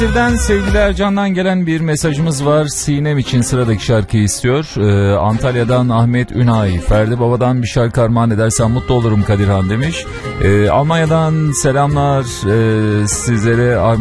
Birden sevgili Ercan'dan gelen bir mesajımız var. Sinem için sıradaki şarkıyı istiyor. Antalya'dan Ahmet Ünay. Ferdi Baba'dan bir şarkı armağan edersen mutlu olurum Kadirhan demiş. Almanya'dan selamlar sizlere.